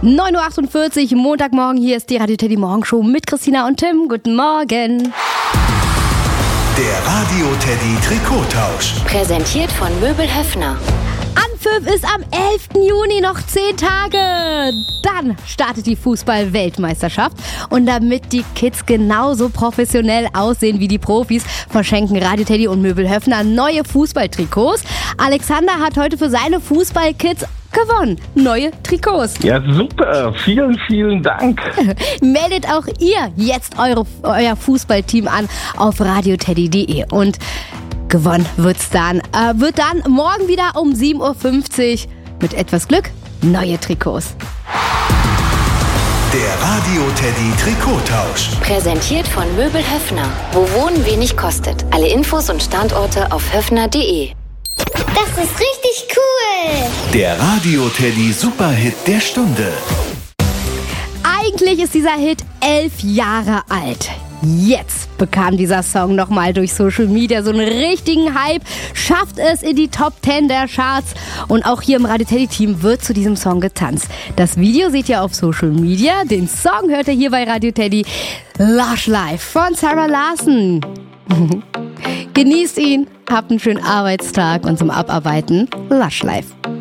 9.48 Uhr, Montagmorgen, hier ist die Radio Teddy Morgenshow mit Christina und Tim. Guten Morgen. Der Radio Teddy Trikottausch. Präsentiert von Möbel Höffner. Anpfiff ist am 11. Juni, noch 10 Tage. Dann startet die Fußball-Weltmeisterschaft. Und damit die Kids genauso professionell aussehen wie die Profis, verschenken Radio Teddy und Möbel Höffner neue Fußballtrikots. Alexander hat heute für seine Fußballkids gewonnen. Neue Trikots. Ja, super. Vielen, vielen Dank. Meldet auch ihr jetzt euer Fußballteam an auf radioteddy.de. Und gewonnen wird dann morgen wieder um 7.50 Uhr. Mit etwas Glück neue Trikots. Der Radio Teddy Trikottausch. Präsentiert von Möbel Höffner. Wo Wohnen wenig kostet. Alle Infos und Standorte auf höffner.de. Das ist richtig cool. Der Radio Teddy Superhit der Stunde. Eigentlich ist dieser Hit 11 Jahre alt. Jetzt bekam dieser Song nochmal durch Social Media so einen richtigen Hype, schafft es in die Top 10 der Charts und auch hier im Radio Teddy Team wird zu diesem Song getanzt. Das Video seht ihr auf Social Media, den Song hört ihr hier bei Radio Teddy. Lush Life von Sarah Larson. Genießt ihn, habt einen schönen Arbeitstag und zum Abarbeiten Lush Life.